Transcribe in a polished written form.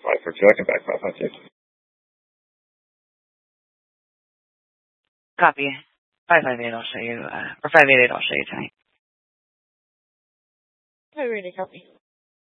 542. I can back 552. Copy. 558, I'll show you, or 588, I'll show you tonight. Hi, Randy, copy.